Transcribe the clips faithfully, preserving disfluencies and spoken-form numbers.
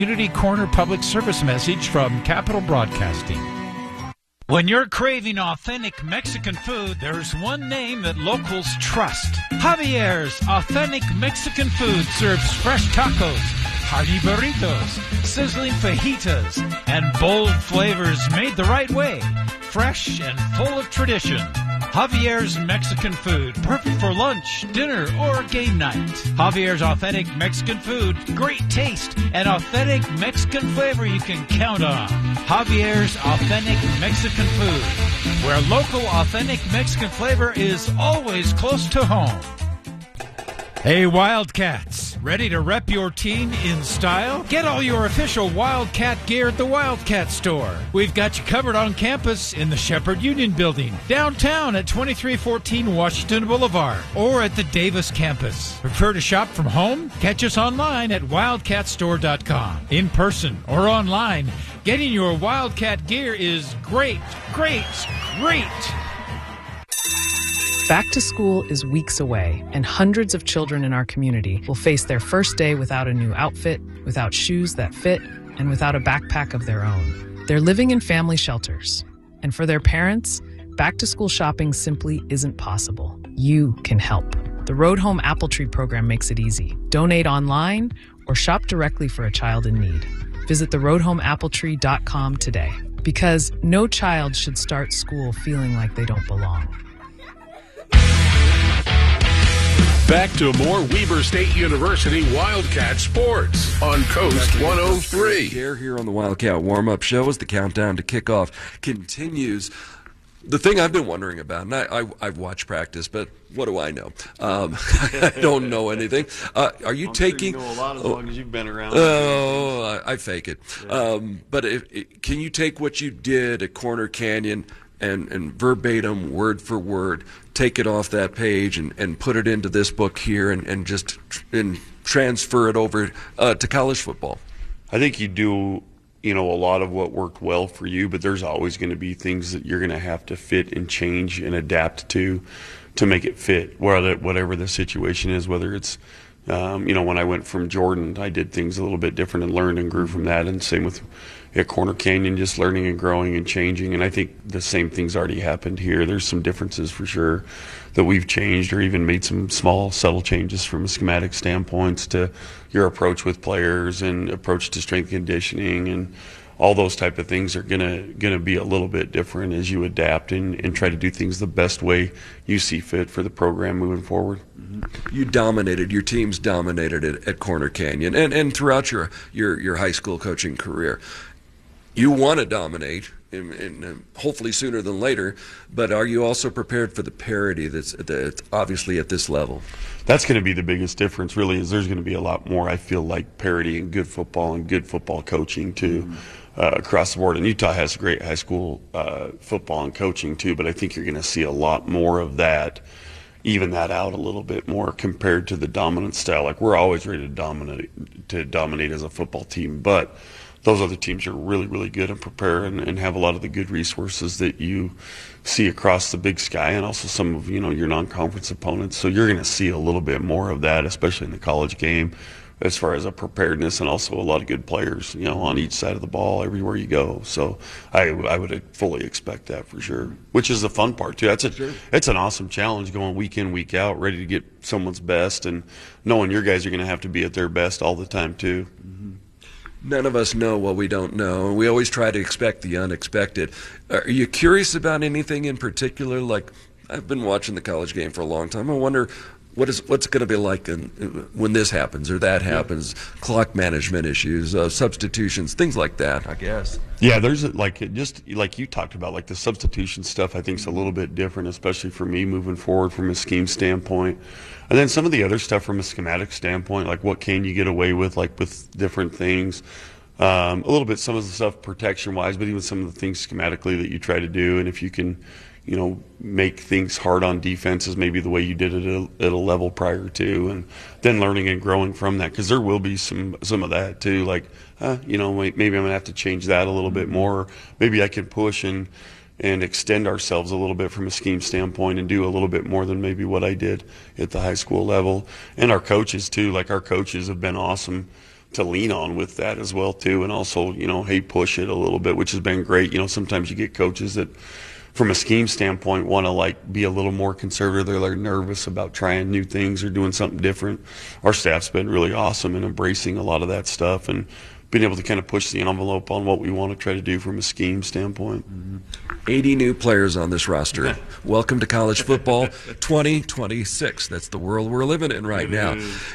Community Corner public service message from Capital Broadcasting. When you're craving authentic Mexican food, there's one name that locals trust. Javier's Authentic Mexican Food serves fresh tacos, hearty burritos, sizzling fajitas, and bold flavors made the right way. Fresh and full of tradition. Javier's Mexican Food, perfect for lunch, dinner, or game night. Javier's Authentic Mexican Food, great taste and authentic Mexican flavor you can count on. Javier's Authentic Mexican Food, where local authentic Mexican flavor is always close to home. Hey Wildcats, ready to rep your team in style? Get all your official Wildcat gear at the Wildcat Store. We've got you covered on campus in the Shepherd Union Building, downtown at twenty-three fourteen Washington Boulevard, or at the Davis campus. Prefer to shop from home? Catch us online at wildcat store dot com. In person or online, getting your Wildcat gear is great, great, great! Back to school is weeks away, and hundreds of children in our community will face their first day without a new outfit, without shoes that fit, and without a backpack of their own. They're living in family shelters, and for their parents, back-to-school shopping simply isn't possible. You can help. The Road Home Apple Tree program makes it easy. Donate online or shop directly for a child in need. Visit the road home apple tree dot com today, because no child should start school feeling like they don't belong. Back to more Weber State University Wildcat Sports on Coast one oh three. Here, here on the Wildcat Warm-Up Show as the countdown to kickoff continues. The thing I've been wondering about, and I, I, I've watched practice, but what do I know? Um, I don't know anything. Uh, are you I'm taking? Sure you know a lot as oh, long as you've been around. Oh, I, I fake it. Yeah. Um, but if, if, can you take what you did at Corner Canyon and, and verbatim, word for word, take it off that page and, and put it into this book here and, and just and transfer it over uh, to college football? I think you do, you know, a lot of what worked well for you, but there's always going to be things that you're going to have to fit and change and adapt to to make it fit, whether, whatever the situation is, whether it's, um, you know, when I went from Jordan, I did things a little bit different and learned and grew from that, and same with at Corner Canyon, just learning and growing and changing. And I think the same thing's already happened here. There's some differences for sure that we've changed or even made some small, subtle changes from a schematic standpoints to your approach with players and approach to strength conditioning, and all those type of things are gonna gonna be a little bit different as you adapt and, and try to do things the best way you see fit for the program moving forward. You dominated, your teams dominated it at Corner Canyon and, and throughout your, your, your high school coaching career. You want to dominate, and, and hopefully sooner than later, but are you also prepared for the parity that's, that's obviously at this level? That's going to be the biggest difference, really, is there's going to be a lot more, I feel like, parity in good football and good football coaching, too, mm-hmm. uh, across the board. And Utah has great high school uh, football and coaching, too, but I think you're going to see a lot more of that, even that out a little bit more compared to the dominant style. Like, we're always ready to dominate, to dominate as a football team, but those other teams are really, really good and prepare and, and have a lot of the good resources that you see across the Big Sky, and also some of, you know, your non-conference opponents. So you're going to see a little bit more of that, especially in the college game, as far as a preparedness, and also a lot of good players, you know, on each side of the ball everywhere you go. So I, I would fully expect that for sure, which is the fun part too. That's a, sure. It's an awesome challenge going week in, week out, ready to get someone's best, and knowing your guys are going to have to be at their best all the time too. Mm-hmm. None of us know what we don't know, and we always try to expect the unexpected. Are you curious about anything in particular? Like, I've been watching the college game for a long time. I wonder what is what's it going to be like in, when this happens or that happens, yeah. Clock management issues, uh, substitutions, things like that, I guess. Yeah, there's like just like you talked about, like the substitution stuff I think is a little bit different, especially for me moving forward from a scheme standpoint. And then some of the other stuff from a schematic standpoint, like what can you get away with, like with different things. Um, a little bit some of the stuff protection-wise, but even some of the things schematically that you try to do. And if you can, you know, make things hard on defenses, maybe the way you did it at a, at a level prior to, and then learning and growing from that, because there will be some some of that too. Like, uh, you know, maybe I'm going to have to change that a little bit more. Maybe I can push and and extend ourselves a little bit from a scheme standpoint and do a little bit more than maybe what I did at the high school level. And our coaches too, like our coaches have been awesome to lean on with that as well too, and also, you know, hey, push it a little bit, which has been great. You know, sometimes you get coaches that, from a scheme standpoint, want to like be a little more conservative. They're like nervous about trying new things or doing something different. Our staff's been really awesome in embracing a lot of that stuff and being able to kind of push the envelope on what we want to try to do from a scheme standpoint. Mm-hmm. eighty new players on this roster. Welcome to college football twenty twenty-six. That's the world we're living in right now.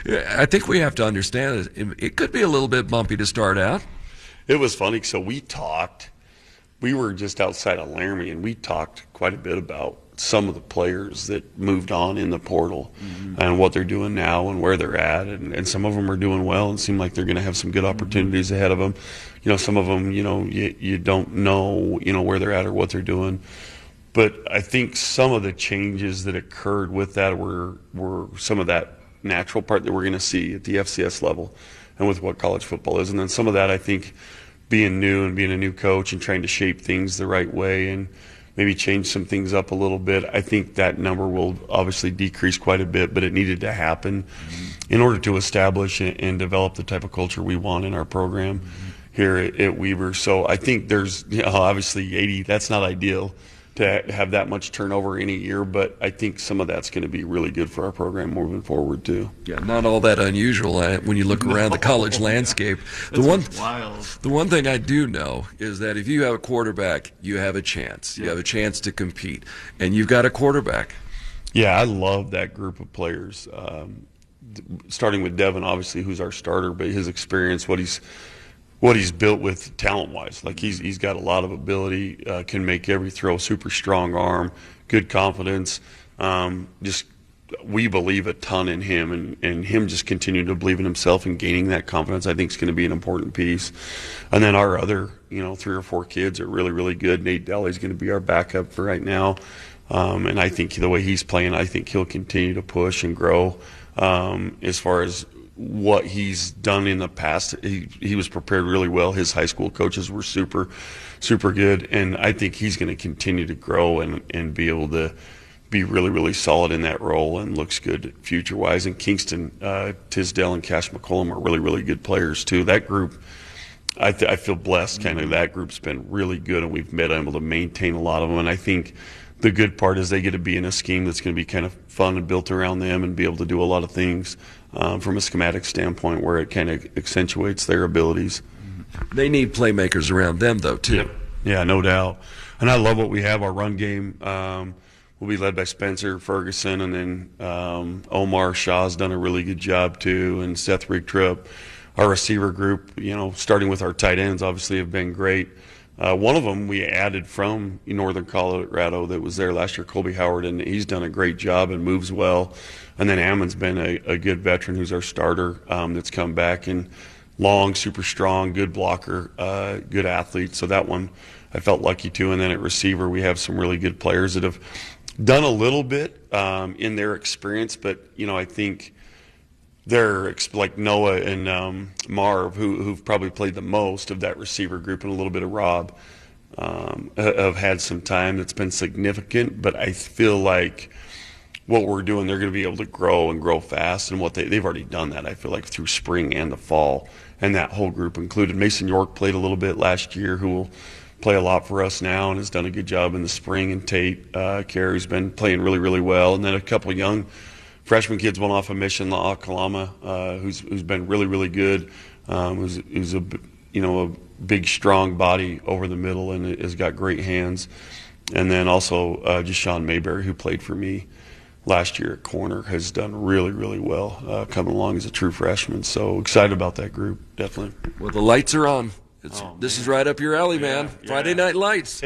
I think we have to understand it, it could be a little bit bumpy to start out. It was funny. So we talked. We were just outside of Laramie, and we talked quite a bit about some of the players that moved on in the portal mm-hmm. and what they're doing now and where they're at. And, and some of them are doing well and seem like they're going to have some good opportunities mm-hmm. ahead of them. You know, some of them, you know, you, you don't know, you know, where they're at or what they're doing. But I think some of the changes that occurred with that were, were some of that natural part that we're going to see at the F C S level and with what college football is. And then some of that, I think, being new and being a new coach and trying to shape things the right way and maybe change some things up a little bit, I think that number will obviously decrease quite a bit, but it needed to happen mm-hmm. in order to establish and, and develop the type of culture we want in our program mm-hmm. here at, at Weber. So I think there's, you know, obviously eighty, that's not ideal to have that much turnover in a year, but I think some of that's going to be really good for our program moving forward too. Yeah, not all that unusual uh, when you look around no. the college landscape. Yeah. The one, wild. the one thing I do know is that if you have a quarterback, you have a chance. You yeah. have a chance to compete, and you've got a quarterback. Yeah, I love that group of players. Um, starting with Devin, obviously, who's our starter, but his experience, what he's what he's built with talent-wise. Like he's he's got a lot of ability, uh, can make every throw, super strong arm, good confidence. Um, just we believe a ton in him, and, and him just continuing to believe in himself and gaining that confidence, I think, is going to be an important piece. And then our other, you know, three or four kids are really, really good. Nate Daly's going to be our backup for right now. Um, and I think the way he's playing, I think he'll continue to push and grow um, as far as what he's done in the past. He he was prepared really well. His high school coaches were super, super good, and I think he's going to continue to grow and, and be able to be really, really solid in that role and looks good future-wise. And Kingston, uh, Tisdale, and Cash McCollum are really, really good players too. That group, I, th- I feel blessed. Kind of that group's been really good, and we've been able to maintain a lot of them. And I think the good part is they get to be in a scheme that's going to be kind of fun and built around them and be able to do a lot of things um, from a schematic standpoint where it kind of accentuates their abilities. They need playmakers around them, though, too. Yep. Yeah, no doubt. And I love what we have. Our run game um, will be led by Spencer Ferguson, and then um, Omar Shaw's done a really good job, too, and Seth Rigtrip. Our receiver group, you know, starting with our tight ends, obviously have been great. Uh, one of them we added from Northern Colorado that was there last year, Colby Howard, and he's done a great job and moves well. And then Ammon's been a, a good veteran who's our starter um, that's come back, and long, super strong, good blocker, uh, good athlete. So that one I felt lucky too. And then at receiver we have some really good players that have done a little bit um, in their experience, but, you know, I think they're like Noah and um, Marv, who, who've probably played the most of that receiver group, and a little bit of Rob, um, have had some time that's been significant. But I feel like what we're doing, they're going to be able to grow and grow fast. And what they, they've already done that, I feel like, through spring and the fall. And that whole group included Mason York played a little bit last year, who will play a lot for us now and has done a good job in the spring. And Tate uh, Carey's been playing really, really well. And then a couple of young freshman kids, one off of Mission, La'a Kalama, uh, who's who's been really, really good. Um, who's, who's a you know a big, strong body over the middle and has got great hands. And then also uh, just Sean Mayberry, who played for me last year at corner, has done really, really well uh, coming along as a true freshman. So excited about that group, definitely. Well, the lights are on. It's, oh, this is right up your alley, man. Yeah, Friday yeah. Night Lights.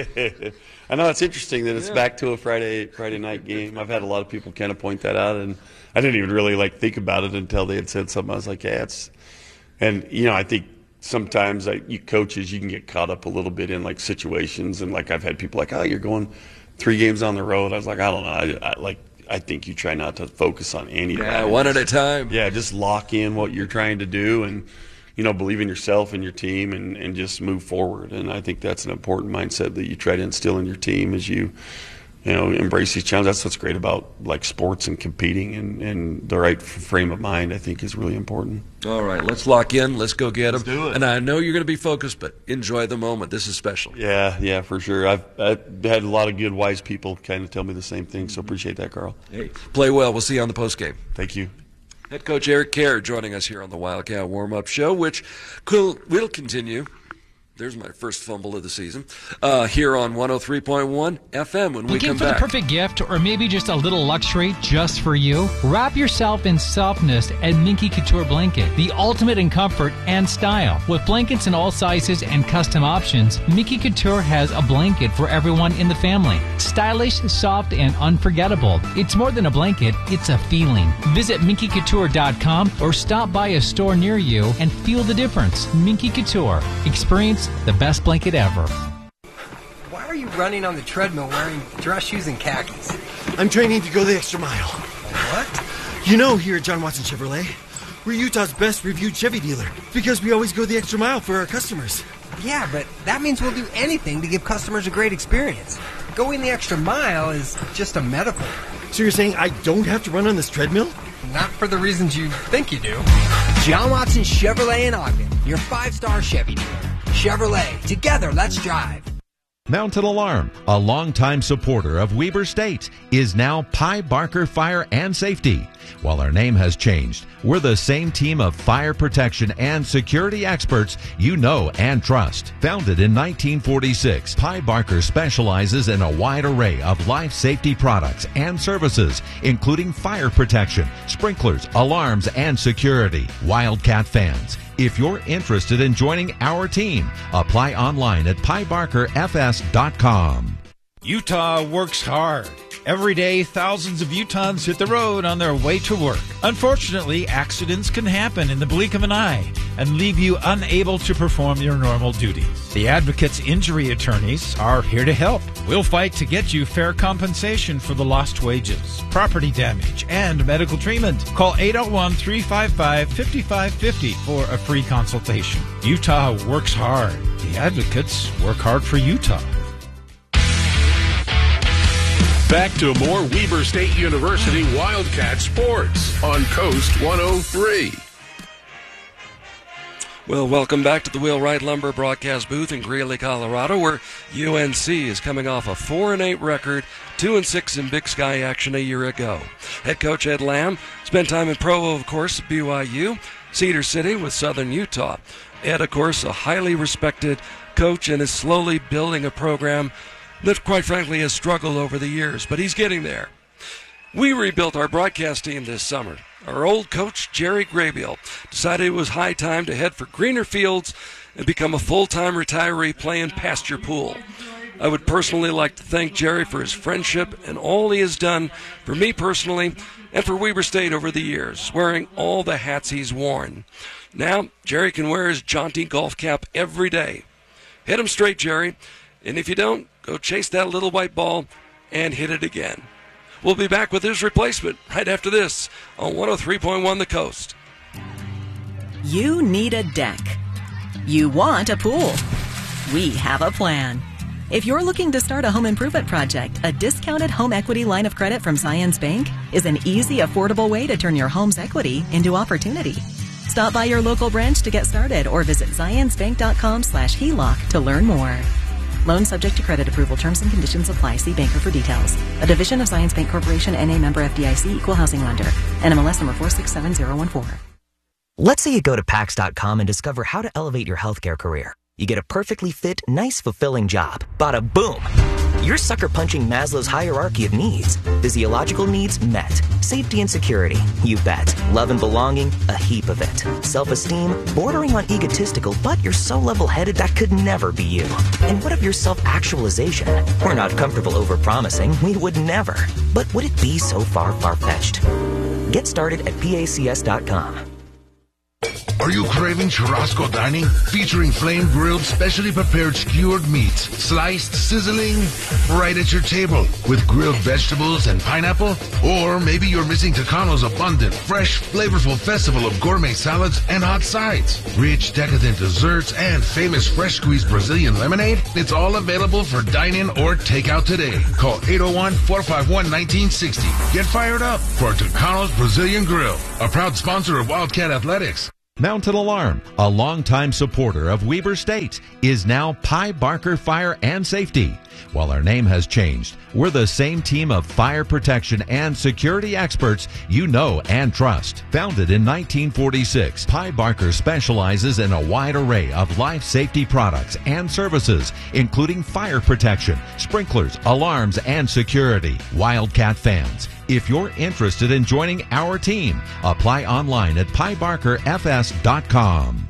I know it's interesting that it's yeah. back to a Friday Friday night game. I've had a lot of people kind of point that out, and I didn't even really like think about it until they had said something. I was like, yeah, it's, and you know, I think sometimes like you coaches, you can get caught up a little bit in like situations, and like I've had people like, oh, you're going three games on the road. I was like, I don't know, I, I like. I think you try not to focus on any of yeah, that. one at a time. Yeah, just lock in what you're trying to do and, you know, believe in yourself and your team and, and just move forward. And I think that's an important mindset that you try to instill in your team as you you know, embrace these challenges. That's what's great about like sports and competing, and, and the right frame of mind, I think, is really important. All right, let's lock in. Let's go get them. Let's do it. And I know you're going to be focused, but enjoy the moment. This is special. Yeah, yeah, for sure. I've, I've had a lot of good, wise people kind of tell me the same thing, so appreciate that, Carl. Hey, play well. We'll see you on the postgame. Thank you. Head coach Eric Kerr joining us here on the Wildcat Warm-Up Show, which will continue. There's my first fumble of the season. Uh, here on one oh three point one F M when we Looking come for back. the perfect gift or maybe just a little luxury just for you? Wrap yourself in softness at Minky Couture Blanket, the ultimate in comfort and style. With blankets in all sizes and custom options, Minky Couture has a blanket for everyone in the family. Stylish, soft, and unforgettable. It's more than a blanket, it's a feeling. Visit minky couture dot com or stop by a store near you and feel the difference. Minky Couture. Experience the best blanket ever. Why are you running on the treadmill wearing dress shoes and khakis? I'm training to go the extra mile. What? You know, here at John Watson Chevrolet, we're Utah's best reviewed Chevy dealer because we always go the extra mile for our customers. Yeah, but that means we'll do anything to give customers a great experience. Going the extra mile is just a metaphor. So you're saying I don't have to run on this treadmill? Not for the reasons you think you do. John Watson Chevrolet in Ogden, your five-star Chevy dealer. Chevrolet, together, let's drive. Mountain Alarm, a longtime supporter of Weber State, is now Pye Barker Fire and Safety. While our name has changed, we're the same team of fire protection and security experts you know and trust. Founded in nineteen forty-six, Pye Barker specializes in a wide array of life safety products and services, including fire protection, sprinklers, alarms, and security. Wildcat fans, if you're interested in joining our team, apply online at pye barker f s dot com. Utah works hard. Every day, thousands of Utahns hit the road on their way to work. Unfortunately, accidents can happen in the blink of an eye and leave you unable to perform your normal duties. The Advocates Injury Attorneys are here to help. We'll fight to get you fair compensation for the lost wages, property damage, and medical treatment. Call eight oh one, three five five, five five five oh for a free consultation. Utah works hard. The Advocates work hard for Utah. Back to more Weber State University Wildcat Sports on Coast one oh three. Well, welcome back to the Wheelwright Lumber broadcast booth in Greeley, Colorado, where U N C is coming off a four and eight record, two and six in Big Sky action a year ago. Head coach Ed Lamb spent time in Provo, of course, at B Y U, Cedar City with Southern Utah. Ed, of course, a highly respected coach and is slowly building a program that, quite frankly, has struggled over the years, but he's getting there. We rebuilt our broadcast team this summer. Our old coach, Jerry Graybill, decided it was high time to head for greener fields and become a full-time retiree playing pasture pool. I would personally like to thank Jerry for his friendship and all he has done for me personally and for Weber State over the years, wearing all the hats he's worn. Now, Jerry can wear his jaunty golf cap every day. Hit him straight, Jerry, and if you don't, go chase that little white ball and hit it again. We'll be back with his replacement right after this on one oh three point one The Coast. You need a deck. You want a pool. We have a plan. If you're looking to start a home improvement project, a discounted home equity line of credit from Zions Bank is an easy, affordable way to turn your home's equity into opportunity. Stop by your local branch to get started or visit zionsbank.com slash HELOC to learn more. Loan subject to credit approval. Terms and conditions apply. See banker for details. A division of Zions Bank Corporation, N A member F D I C, equal housing lender. N M L S number four six seven zero one four. Let's say you go to Pax dot com and discover how to elevate your healthcare career. You get a perfectly fit, nice, fulfilling job. Bada boom! You're sucker punching Maslow's hierarchy of needs. Physiological needs met. Safety and security, you bet. Love and belonging, a heap of it. Self-esteem, bordering on egotistical, but you're so level-headed that could never be you. And what of your self-actualization? We're not comfortable over-promising, we would never. But would it be so far far-fetched? Get started at P A C S dot com. Are you craving churrasco dining? Featuring flame-grilled, specially prepared skewered meats, sliced, sizzling, right at your table with grilled vegetables and pineapple? Or maybe you're missing Tacano's abundant, fresh, flavorful festival of gourmet salads and hot sides. Rich, decadent desserts and famous fresh-squeezed Brazilian lemonade? It's all available for dine-in or takeout today. Call eight oh one, four five one, one nine six oh. Get fired up for Tacano's Brazilian Grill, a proud sponsor of Wildcat Athletics. Mountain Alarm, a longtime supporter of Weber State, is now Pye Barker Fire and Safety. While our name has changed, we're the same team of fire protection and security experts you know and trust. Founded in nineteen forty-six, Pye Barker specializes in a wide array of life safety products and services, including fire protection, sprinklers, alarms, and security. Wildcat fans, if you're interested in joining our team, apply online at pye barker f s dot com.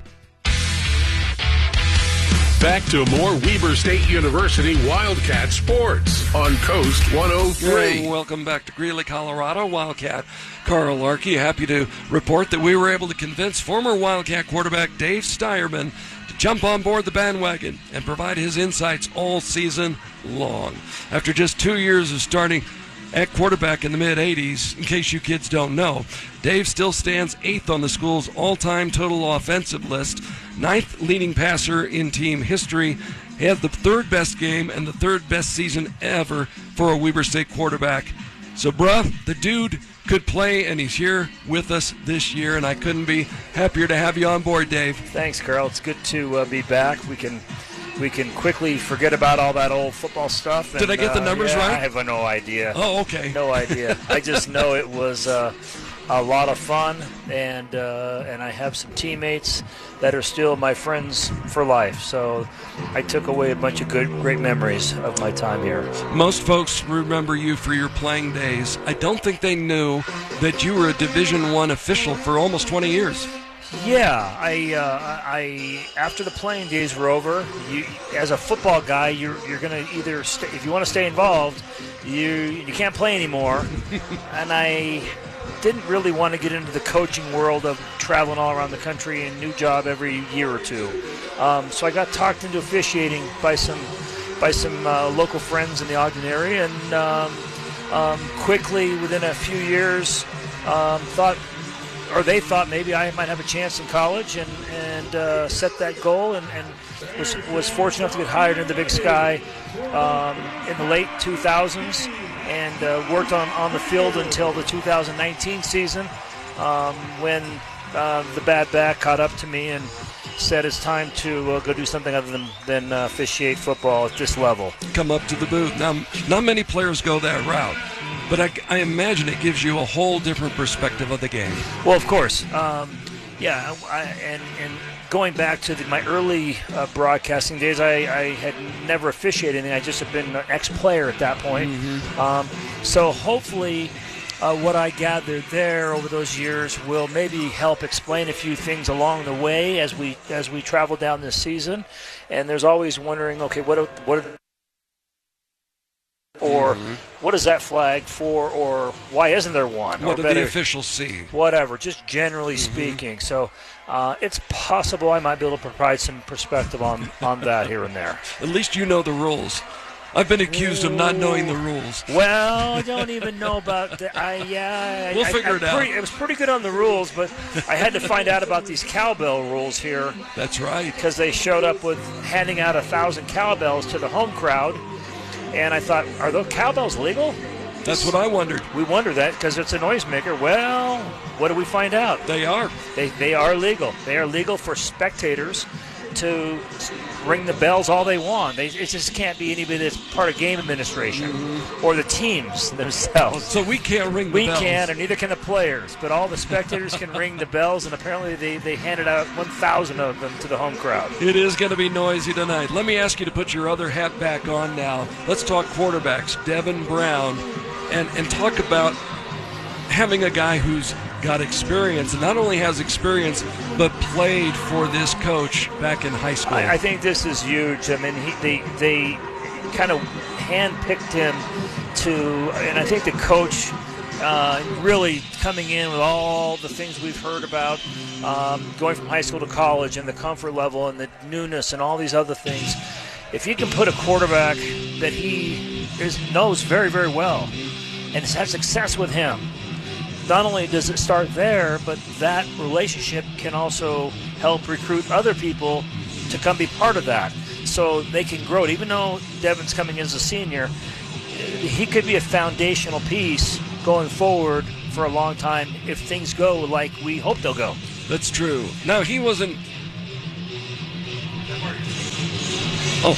Back to more Weber State University Wildcat sports on Coast one oh three. Yeah, welcome back to Greeley, Colorado. Wildcat Carl Larkey, happy to report that we were able to convince former Wildcat quarterback Dave Steyerman to jump on board the bandwagon and provide his insights all season long. After just two years of starting at quarterback in the mid-eighties, in case you kids don't know, Dave still stands eighth on the school's all-time total offensive list, ninth leading passer in team history. He had the third best game and the third best season ever for a Weber State quarterback. So, bruh, the dude could play, and he's here with us this year, and I couldn't be happier to have you on board, Dave. Thanks, Carl. It's good to uh, be back. We can... We can quickly forget about all that old football stuff. And, Did I get the numbers uh, yeah, right? I have no idea. Oh, okay. No idea. I just know it was uh, a lot of fun, and uh, and I have some teammates that are still my friends for life. So I took away a bunch of good, great memories of my time here. Most folks remember you for your playing days. I don't think they knew that you were a Division One official for almost twenty years. Yeah, I, uh, I after the playing days were over, you, as a football guy, you're you're gonna either stay, if you want to stay involved, you you can't play anymore, and I didn't really want to get into the coaching world of traveling all around the country and new job every year or two. Um, so I got talked into officiating by some by some uh, local friends in the Ogden area, and um, um, quickly within a few years, um, thought. Or they thought maybe I might have a chance in college, and and uh, set that goal, and, and was was fortunate enough to get hired in the Big Sky um, in the late two thousands, and uh, worked on, on the field until the two thousand nineteen season, um, when uh, the bad back caught up to me and said it's time to uh, go do something other than than uh, officiate football at this level. Come up to the booth. Now, not many players go that route. But I, I imagine it gives you a whole different perspective of the game. Well, of course. Um, yeah, I, and, and going back to the, my early uh, broadcasting days, I, I had never officiated anything. I just had been an ex-player at that point. Mm-hmm. Um, so hopefully uh, what I gathered there over those years will maybe help explain a few things along the way as we as we travel down this season. And there's always wondering, okay, what what are Or mm-hmm. what is that flag for, or why isn't there one? What or do better, the officials see? Whatever, just generally mm-hmm. speaking. So uh, it's possible I might be able to provide some perspective on, on that here and there. At least you know the rules. I've been accused Ooh. of not knowing the rules. Well, I don't even know about that. I, yeah, we'll I, figure I, it out. Pretty, I was pretty good on the rules, but I had to find out about these cowbell rules here. That's right. Because they showed up with handing out a thousand cowbells to the home crowd. And I thought, are those cowbells legal? That's what I wondered. We wonder that because it's a noisemaker. Well, what do we find out? They are. They they are legal. They are legal for spectators to ring the bells all they want. They, it just can't be anybody that's part of game administration mm-hmm. or the teams themselves. So we can't ring the we bells. We can't, and neither can the players. But all the spectators can ring the bells, and apparently they, they handed out one thousand of them to the home crowd. It is going to be noisy tonight. Let me ask you to put your other hat back on now. Let's talk quarterbacks, Devin Brown, and, and talk about having a guy who's got experience, and not only has experience, but played for this coach back in high school. I, I think this is huge. I mean, he, they they kind of handpicked him to, and I think the coach uh, really coming in with all the things we've heard about, um, going from high school to college and the comfort level and the newness and all these other things. If you can put a quarterback that he is, knows very, very well and has had success with him, not only does it start there, but that relationship can also help recruit other people to come be part of that so they can grow it. Even though Devin's coming in as a senior, he could be a foundational piece going forward for a long time if things go like we hope they'll go. That's true. Now, he wasn't... Oh,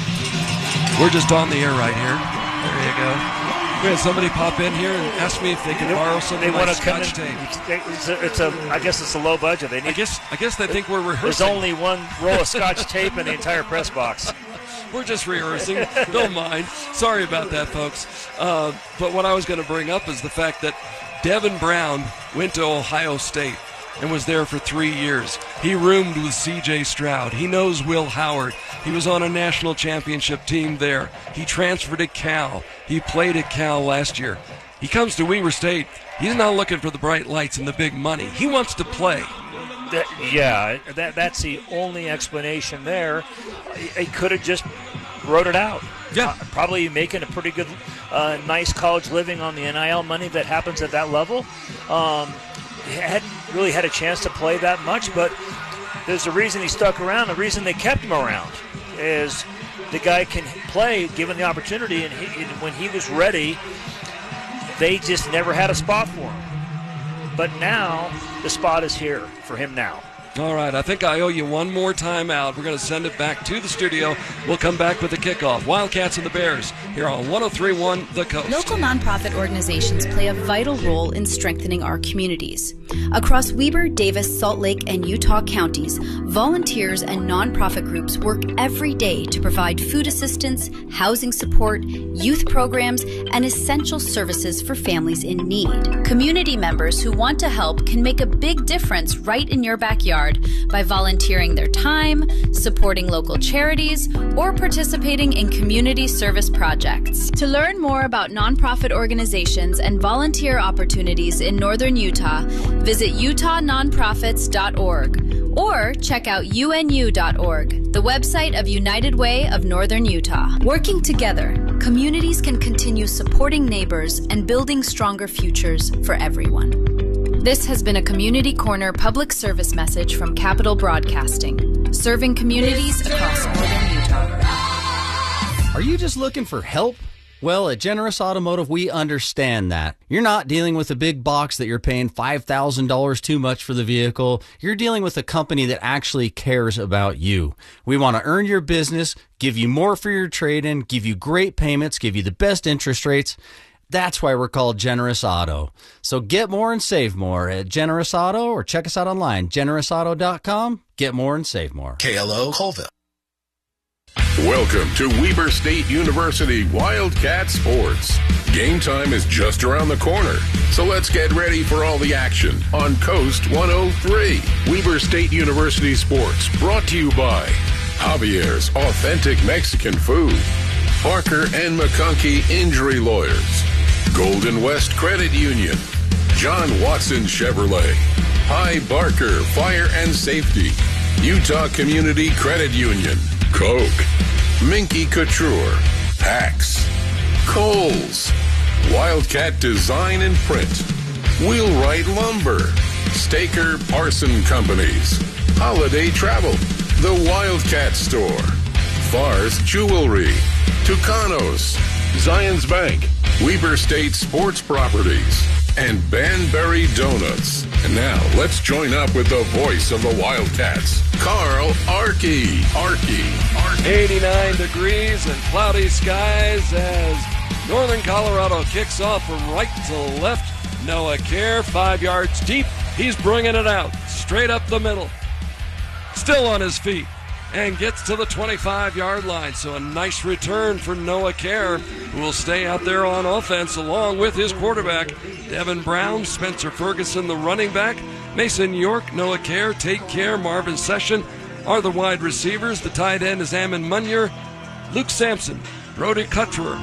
we're just on the air right here. There you go. We had somebody pop in here and ask me if they could borrow some they of my want to come Scotch in, tape. It's a, it's a, I guess it's a low budget. They need, I guess I guess they think we're rehearsing. There's only one roll of Scotch tape in the entire press box. We're just rehearsing. Don't mind. Sorry about that, folks. Uh, but what I was going to bring up is the fact that Devin Brown went to Ohio State and was there for three years. He roomed with C J Stroud. He knows Will Howard. He was on a national championship team there. He transferred to Cal. He played at Cal last year. He comes to Weber State. He's not looking for the bright lights and the big money. He wants to play. That, yeah, that that's the only explanation there. He could have just wrote it out. Yeah. Uh, probably making a pretty good, uh, nice college living on the N I L money that happens at that level. Um, he hadn't really had a chance to play that much, but there's a reason he stuck around. The reason they kept him around is the guy can play given the opportunity, and, he, and when he was ready, they just never had a spot for him. But now the spot is here for him now. All right, I think I owe you one more timeout. We're going to send it back to the studio. We'll come back with the kickoff. Wildcats and the Bears here on one oh three point one The Coast. Local nonprofit organizations play a vital role in strengthening our communities. Across Weber, Davis, Salt Lake, and Utah counties, volunteers and nonprofit groups work every day to provide food assistance, housing support, youth programs, and essential services for families in need. Community members who want to help can make a big difference right in your backyard by volunteering their time, supporting local charities, or participating in community service projects. To learn more about nonprofit organizations and volunteer opportunities in northern Utah, visit utah nonprofits dot org or check out U N U dot org, the website of United Way of Northern Utah. Working together, communities can continue supporting neighbors and building stronger futures for everyone. This has been a Community Corner public service message from Capital Broadcasting, serving communities across northern Utah. Are you just looking for help? Well, at Generous Automotive, we understand that. You're not dealing with a big box that you're paying five thousand dollars too much for the vehicle. You're dealing with a company that actually cares about you. We want to earn your business, give you more for your trade-in, give you great payments, give you the best interest rates. That's why we're called Generous Auto. So get more and save more at Generous Auto, or check us out online, generous auto dot com. Get more and save more. K L O Colville. Welcome to Weber State University Wildcat Sports. Game time is just around the corner, so let's get ready for all the action on Coast one oh three. Weber State University Sports brought to you by Javier's Authentic Mexican Food, Parker and McConkey Injury Lawyers, Golden West Credit Union, John Watson Chevrolet, Pye Barker Fire and Safety, Utah Community Credit Union, Coke, Minky Couture, Pax, Kohl's, Wildcat Design and Print, Wheelwright Lumber, Staker Parson Companies, Holiday Travel, The Wildcat Store, Far's Jewelry, Tucanos, Zions Bank, Weber State Sports Properties, and Banbury Donuts. And now, let's join up with the voice of the Wildcats, Carl Archie. Archie. eighty-nine degrees and cloudy skies as Northern Colorado kicks off from right to left. Noah Kerr, five yards deep. He's bringing it out, straight up the middle. Still on his feet, and gets to the twenty-five-yard line. So a nice return for Noah Kerr, who will stay out there on offense along with his quarterback, Devin Brown, Spencer Ferguson, the running back, Mason York, Noah Kerr, Tate Kerr, Marvin Session are the wide receivers. The tight end is Ammon Munier, Luke Sampson, Brody Cutrer,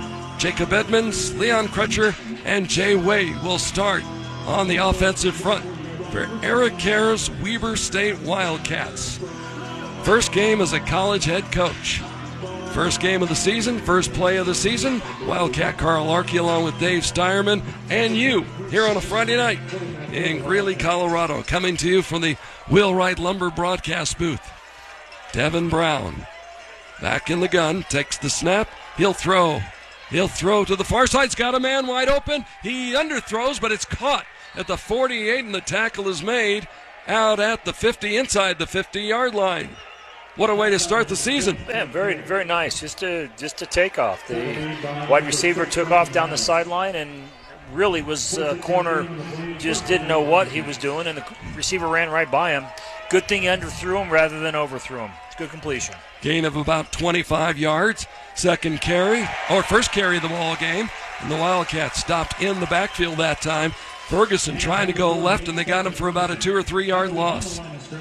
Jacob Edmonds, Leon Crutcher, and Jay Wade will start on the offensive front for Eric Kerr's Weber State Wildcats. First game as a college head coach. First game of the season, first play of the season. Wildcat Carl Larkey along with Dave Steierman and you here on a Friday night in Greeley, Colorado. Coming to you from the Wheelwright Lumber broadcast booth. Devin Brown back in the gun, takes the snap. He'll throw. He'll throw to the far side. He's got a man wide open. He underthrows, but it's caught at the forty-eight, and the tackle is made out at the fifty, inside the fifty-yard line. What a way to start the season. Yeah, very, very nice. Just a, just a takeoff. The wide receiver took off down the sideline and really was uh, corner, just didn't know what he was doing, and the receiver ran right by him. Good thing he underthrew him rather than overthrew him. It's good completion. Gain of about twenty-five yards. Second carry, or first carry of the ball game, and the Wildcats stopped in the backfield that time. Ferguson trying to go left, and they got him for about a two or three yard loss.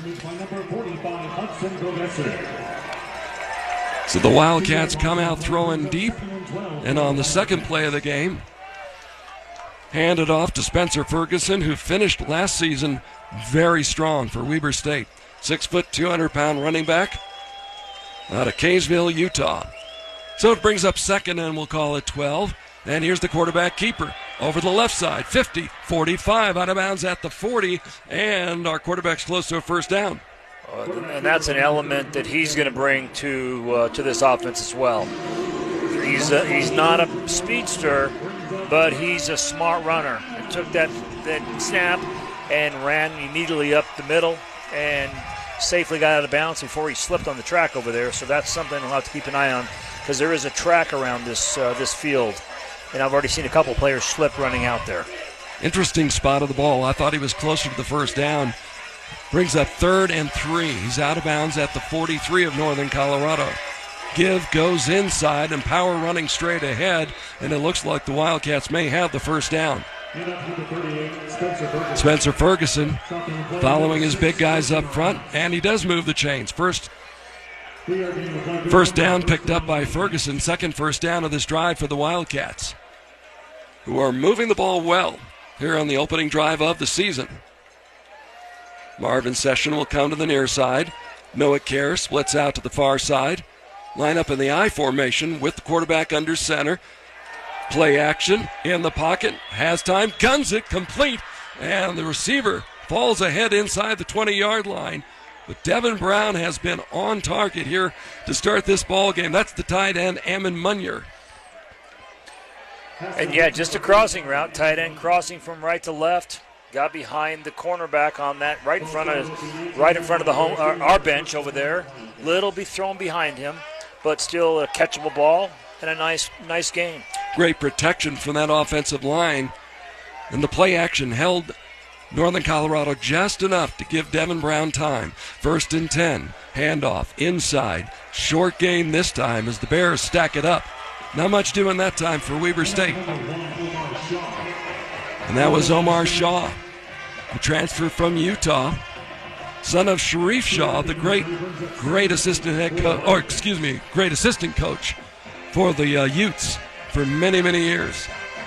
So the Wildcats come out throwing deep, and on the second play of the game, handed off to Spencer Ferguson, who finished last season very strong for Weber State. Six foot, two hundred pound running back out of Kaysville, Utah. So it brings up second, and we'll call it twelve. And here's the quarterback keeper over the left side, fifty, forty-five, out of bounds at the forty, and our quarterback's close to a first down. Uh, and that's an element that he's going to bring to uh, to this offense as well. He's a, he's not a speedster, but he's a smart runner. He took that, that snap and ran immediately up the middle and safely got out of bounds before he slipped on the track over there. So that's something we'll have to keep an eye on, because there is a track around this uh, this field, and I've already seen a couple players slip running out there. Interesting spot of the ball. I thought he was closer to the first down. Brings up third and three. He's out of bounds at the forty-three of Northern Colorado. Give goes inside, and power running straight ahead, and it looks like the Wildcats may have the first down. Spencer Ferguson following his big guys up front, and he does move the chains. First First down picked up by Ferguson. Second first down of this drive for the Wildcats, who are moving the ball well here on the opening drive of the season. Marvin Session will come to the near side. Noah Kerr splits out to the far side. Line up in the I formation with the quarterback under center. Play action in the pocket. Has time. Guns it complete. And the receiver falls ahead inside the twenty-yard line. But Devin Brown has been on target here to start this ball game. That's the tight end, Ammon Munyer. And yeah, just a crossing route. Tight end crossing from right to left. Got behind the cornerback on that, right in front of, right in front of the home, our, our bench over there. Little be thrown behind him, but still a catchable ball and a nice, nice game. Great protection from that offensive line, and the play action held Northern Colorado just enough to give Devin Brown time. First and ten, handoff inside, short gain this time as the Bears stack it up. Not much doing that time for Weber State. And that was Omar Shaw, who transferred from Utah, son of Sharif Shaw, the great, great assistant head coach, or excuse me, great assistant coach for the uh, Utes for many, many years.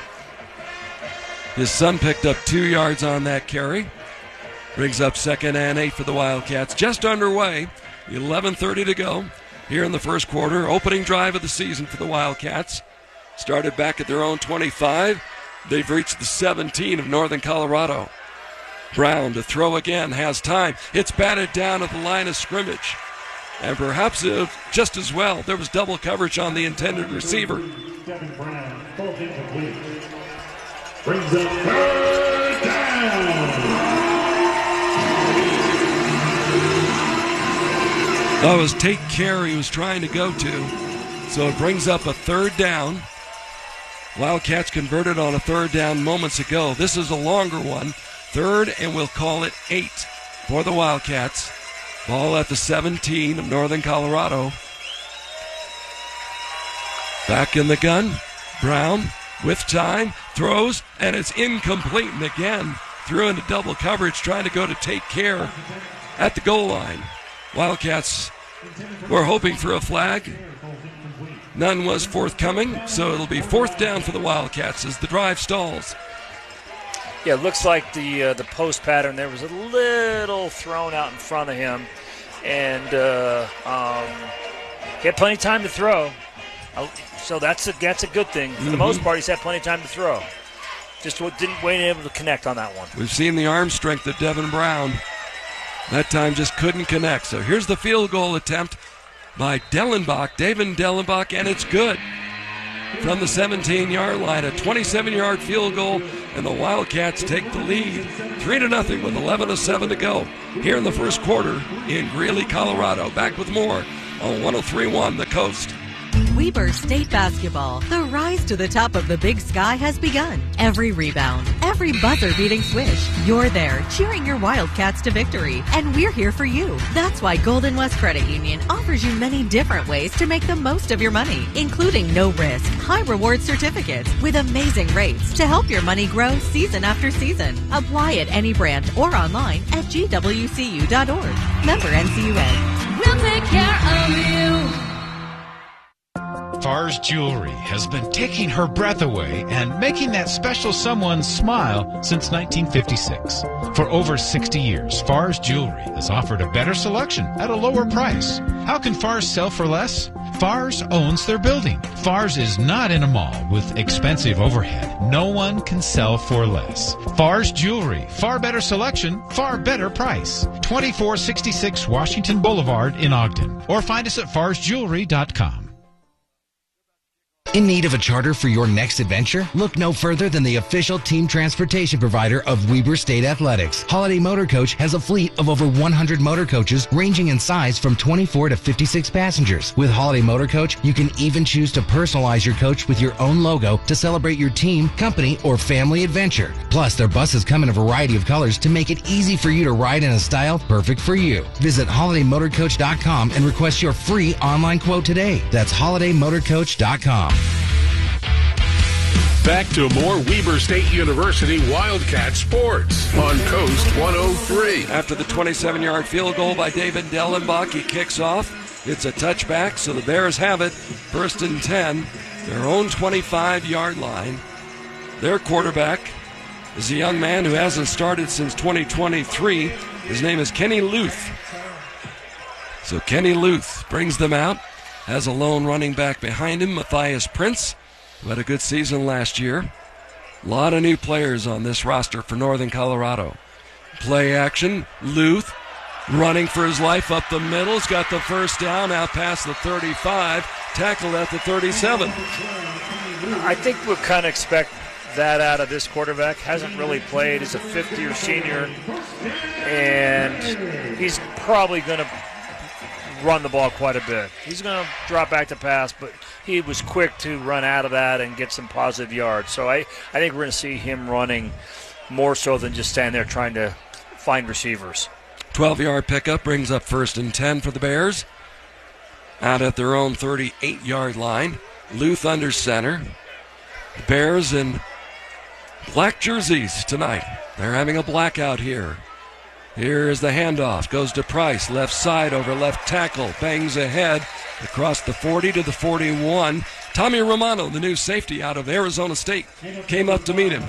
His son picked up two yards on that carry. Brings up second and eight for the Wildcats. Just underway, eleven thirty to go here in the first quarter. Opening drive of the season for the Wildcats. Started back at their own twenty-five. They've reached the seventeen of Northern Colorado. Brown to throw again, has time. It's batted down at the line of scrimmage. And perhaps uh, just as well, there was double coverage on the intended receiver. Brings up third down. That was Tate Kerr he was trying to go to. So it brings up a third down. Wildcats converted on a third down moments ago. This is a longer one. Third, and we'll call it eight for the Wildcats. Ball at the seventeen of Northern Colorado. Back in the gun. Brown with time. Throws, and it's incomplete. And again, threw into double coverage, trying to go to Tate Kerr at the goal line. Wildcats were hoping for a flag. None was forthcoming, so it'll be fourth down for the Wildcats as the drive stalls. Yeah, it looks like the uh, the post pattern there was a little thrown out in front of him, and uh, um, he had plenty of time to throw. Uh, so that's a that's a good thing. For mm-hmm. the most part, he's had plenty of time to throw. Just didn't wait able to connect on that one. We've seen the arm strength of Devin Brown. That time just couldn't connect. So here's the field goal attempt by Dellenbach, David Dellenbach, and it's good. From the seventeen-yard line, a twenty-seven-yard field goal, and the Wildcats take the lead, three to nothing with eleven to seven to go here in the first quarter in Greeley, Colorado. Back with more on one oh three point one The Coast. Weber State Basketball. The rise to the top of the Big Sky has begun. Every rebound, every buzzer-beating swish, you're there cheering your Wildcats to victory, and we're here for you. That's why Golden West Credit Union offers you many different ways to make the most of your money, including no-risk, high-reward certificates with amazing rates to help your money grow season after season. Apply at any branch or online at G W C U dot org. Member N C U A. We'll take care of you. Farr's Jewelry has been taking her breath away and making that special someone smile since nineteen fifty-six. For over sixty years, Farr's Jewelry has offered a better selection at a lower price. How can Farr's sell for less? Farr's owns their building. Farr's is not in a mall with expensive overhead. No one can sell for less. Farr's Jewelry. Far better selection, far better price. twenty-four sixty-six Washington Boulevard in Ogden. Or find us at fars jewelry dot com. In need of a charter for your next adventure? Look no further than the official team transportation provider of Weber State Athletics. Holiday Motor Coach has a fleet of over one hundred motor coaches ranging in size from twenty-four to fifty-six passengers. With Holiday Motor Coach, you can even choose to personalize your coach with your own logo to celebrate your team, company, or family adventure. Plus, their buses come in a variety of colors to make it easy for you to ride in a style perfect for you. Visit holiday motor coach dot com and request your free online quote today. That's holiday motor coach dot com. Back to more Weber State University Wildcat sports on Coast one oh three. After the twenty-seven-yard field goal by David Dellenbach, he kicks off. It's a touchback, so the Bears have it. First and ten, their own twenty-five-yard line. Their quarterback is a young man who hasn't started since twenty twenty-three. His name is Kenny Luth. So Kenny Luth brings them out, has a lone running back behind him, Matthias Prince, who had a good season last year. A lot of new players on this roster for Northern Colorado. Play action, Luth running for his life up the middle. He's got the first down out past the thirty-five, tackled at the thirty-seven. I think we'll kind of expect that out of this quarterback. Hasn't really played. He's a fifth-year senior, and he's probably going to run the ball quite a bit. He's going to drop back to pass, but he was quick to run out of that and get some positive yards. So I, I think we're going to see him running more so than just standing there trying to find receivers. twelve-yard pickup brings up first and ten for the Bears. Out at their own thirty-eight-yard line. Luth under center. The Bears in black jerseys tonight. They're having a blackout here. Here is the handoff. Goes to Price. Left side over left tackle. Bangs ahead across the forty to the forty-one. Tommy Romano, the new safety out of Arizona State, came up to meet him.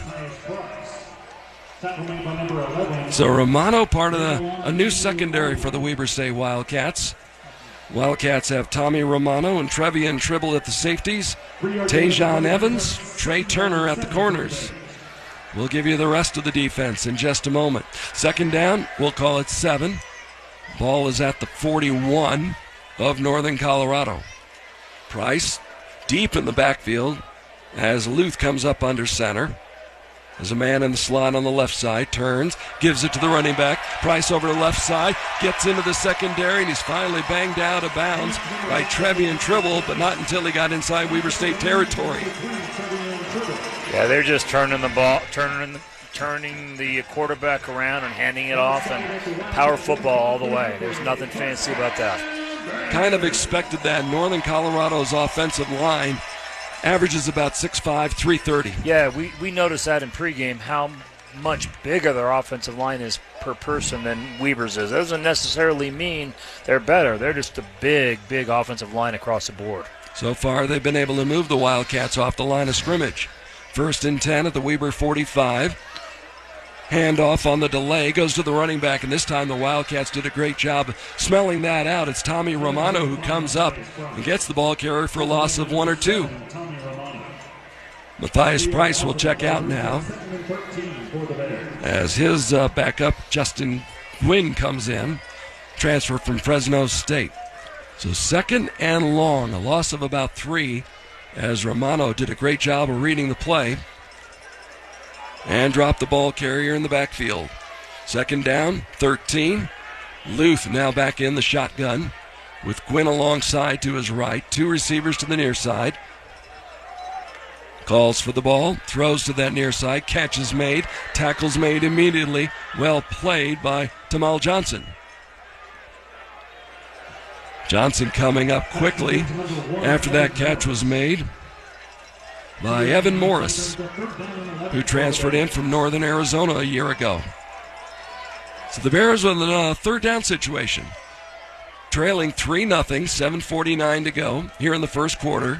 So Romano, part of the, a new secondary for the Weber State Wildcats. Wildcats have Tommy Romano and Trevian Tribble at the safeties. Tajon Evans, Trey Turner at the corners. We'll give you the rest of the defense in just a moment. Second down, we'll call it seven. Ball is at the forty-one of Northern Colorado. Price deep in the backfield as Luth comes up under center. There's a man in the slot on the left side, turns, gives it to the running back. Price over the left side, gets into the secondary, and he's finally banged out of bounds by Trevian Tribble, but not until he got inside Weber State territory. Yeah, they're just turning the ball, turning the, turning the quarterback around and handing it off, and power football all the way. There's nothing fancy about that. Kind of expected that. Northern Colorado's offensive line averages about six five, three thirty. Yeah, we, we noticed that in pregame, how much bigger their offensive line is per person than Weber's is. That doesn't necessarily mean they're better. They're just a big, big offensive line across the board. So far, they've been able to move the Wildcats off the line of scrimmage. First and ten at the Weber forty-five. Handoff on the delay goes to the running back, and this time the Wildcats did a great job smelling that out. It's Tommy Romano who comes up and gets the ball carrier for a loss of one or two. Matthias Price will check out now as his uh, backup, Justin Gwynn, comes in, transfer from Fresno State. So second and long, a loss of about three, as Romano did a great job of reading the play and dropped the ball carrier in the backfield. Second down, thirteen. Luth now back in the shotgun with Gwynn alongside to his right. Two receivers to the near side. Calls for the ball, throws to that near side, catch is made, tackles made immediately. Well played by Tamal Johnson. Johnson coming up quickly after that catch was made by Evan Morris, who transferred in from Northern Arizona a year ago. So the Bears with a third down situation, trailing three nothing, seven forty-nine to go here in the first quarter.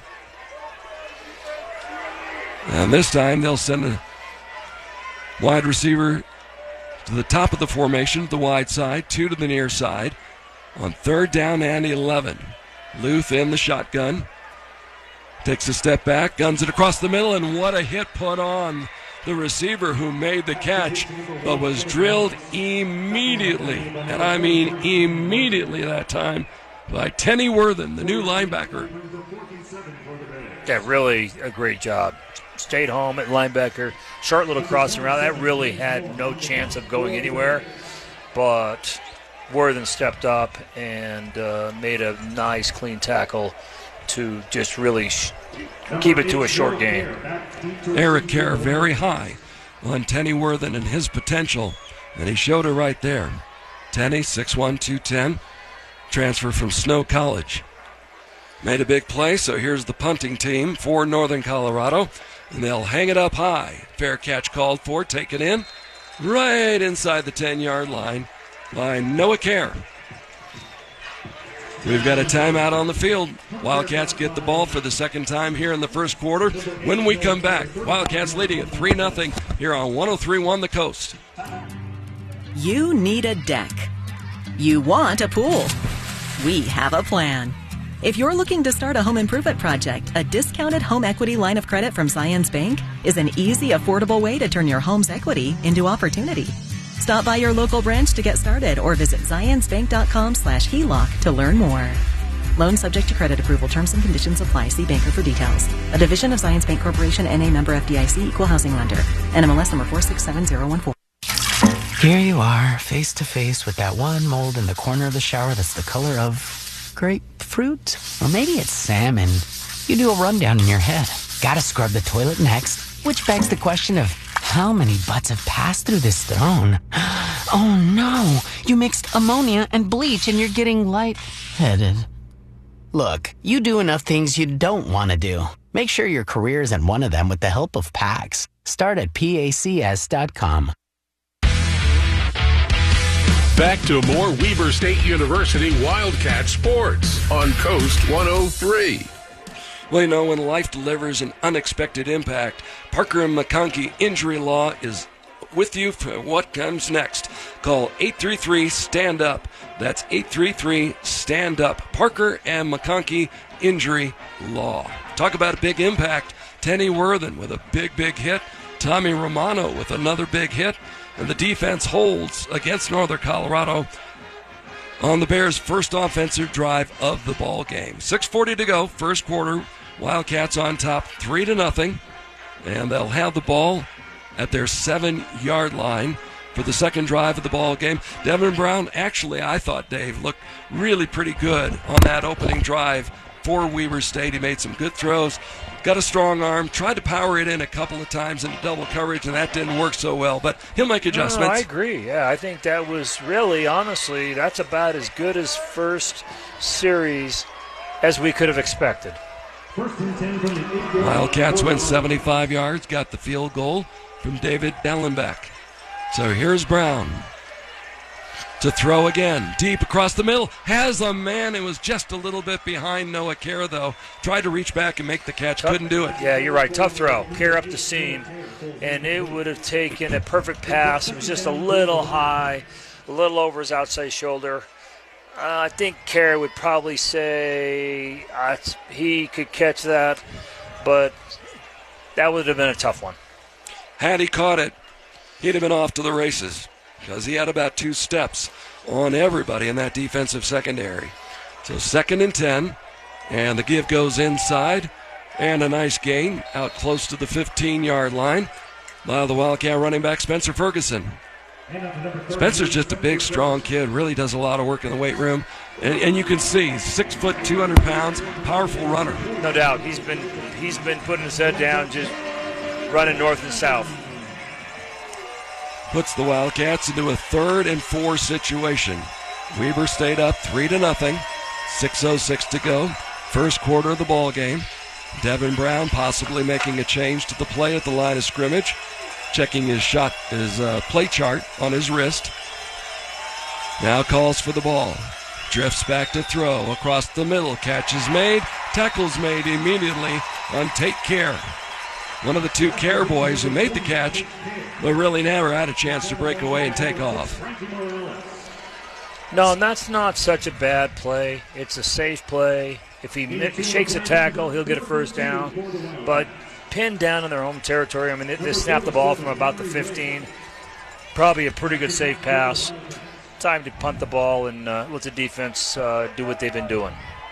And this time they'll send a wide receiver to the top of the formation, the wide side, two to the near side. On third down and eleven, Luth in the shotgun. Takes a step back, guns it across the middle, and what a hit put on the receiver who made the catch, but was drilled immediately, and I mean immediately that time, by Tenny Worthen, the new linebacker. Yeah, really a great job. Stayed home at linebacker. Short little crossing route. That really had no chance of going anywhere, but Worthen stepped up and uh, made a nice, clean tackle to just really sh- keep it to a short game. Eric Kerr very high on Tenny Worthen and his potential, and he showed it right there. Tenny, six one, two ten, transfer from Snow College. Made a big play, so here's the punting team for Northern Colorado, and they'll hang it up high. Fair catch called for, taken in, right inside the ten-yard line by Noah Kerr. We've got a timeout on the field. Wildcats get the ball for the second time here in the first quarter. When we come back, Wildcats leading at three nothing here on one oh three point one The Coast. You need a deck. You want a pool. We have a plan. If you're looking to start a home improvement project, a discounted home equity line of credit from Zions Bank is an easy, affordable way to turn your home's equity into opportunity. Stop by your local branch to get started or visit zionsbank.com slash HELOC to learn more. Loan subject to credit approval. Terms and conditions apply. See banker for details. A division of Zions Bank Corporation, N A member F D I C, equal housing lender. N M L S number four six seven zero one four. Here you are, face to face with that one mold in the corner of the shower that's the color of grapefruit. Or maybe it's salmon. You do a rundown in your head. Gotta scrub the toilet next. Which begs the question of how many butts have passed through this stone? Oh no, you mixed ammonia and bleach and you're getting lightheaded. Look, you do enough things you don't want to do. Make sure your career isn't one of them with the help of PACS. Start at P A C S dot com. Back to more Weber State University Wildcat Sports on Coast one oh three. Well, you know, when life delivers an unexpected impact, Parker and McConkey Injury Law is with you for what comes next. Call eight three three, stand up. That's eight three three, stand up. Parker and McConkey Injury Law. Talk about a big impact. Tenny Worthen with a big, big hit. Tommy Romano with another big hit. And the defense holds against Northern Colorado on the Bears' first offensive drive of the ball game. six forty to go, first quarter. Wildcats on top, three to nothing, and they'll have the ball at their seven-yard line for the second drive of the ball game. Devin Brown, actually, I thought, Dave, looked really pretty good on that opening drive for Weber State. He made some good throws, got a strong arm, tried to power it in a couple of times into double coverage, and that didn't work so well, but he'll make adjustments. No, I agree. Yeah, I think that was really, honestly, that's about as good as first series as we could have expected. Wildcats went seventy-five yards, got the field goal from David Dallenbach. So here's Brown to throw again. Deep across the middle. Has a man. It was just a little bit behind Noah Kerr, though. Tried to reach back and make the catch. Tough, Couldn't do it. Yeah, you're right. Tough throw. Kerr up the seam. And it would have taken a perfect pass. It was just a little high, a little over his outside shoulder. Uh, I think Kerr would probably say uh, he could catch that, but that would have been a tough one. Had he caught it, he'd have been off to the races because he had about two steps on everybody in that defensive secondary. So second and ten, and the give goes inside, and a nice gain out close to the fifteen-yard line by the Wildcat running back Spencer Ferguson. Spencer's just a big, strong kid, really does a lot of work in the weight room. And, and you can see, he's six foot, two hundred pounds, powerful runner. No doubt. He's been he's been putting his head down, just running north and south. Puts the Wildcats into a third and four situation. Weber stayed up three to nothing. six oh six to go. First quarter of the ball game. Devin Brown possibly making a change to the play at the line of scrimmage. Checking his shot, his uh, play chart on his wrist. Now calls for the ball. Drifts back to throw. Across the middle. Catch is made. Tackle's made immediately on Take Care. One of the two Care boys who made the catch, but really never had a chance to break away and take off. No, and that's not such a bad play. It's a safe play. If he, if he shakes a tackle, he'll get a first down. But pinned down in their home territory, I mean, they, they snapped the ball from about the fifteen. Probably a pretty good safe pass. Time to punt the ball and uh, let the defense uh, do what they've been doing.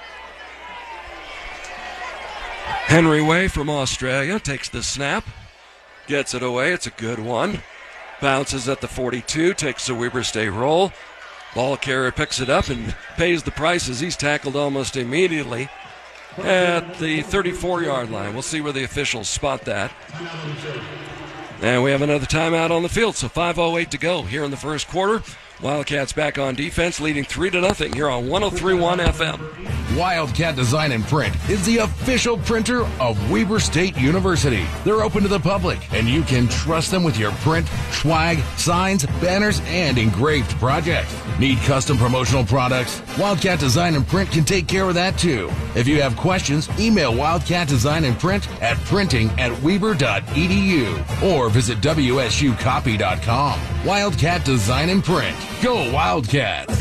Henry Way from Australia takes the snap, gets it away. It's a good one. Bounces at the forty-two, takes the Weber State roll. Ball carrier picks it up and pays the price as he's tackled almost immediately at the thirty-four-yard line. We'll see where the officials spot that. And we have another timeout on the field, so five oh eight to go here in the first quarter. Wildcats back on defense, leading three to nothing here on one oh three point one F M. Wildcat Design and Print is the official printer of Weber State University. They're open to the public, and you can trust them with your print, swag, signs, banners, and engraved projects. Need custom promotional products? Wildcat Design and Print can take care of that too. If you have questions, email Wildcat Design and Print at printing at weber dot e d u or visit w s u copy dot com. Wildcat Design and Print. Go Wildcats!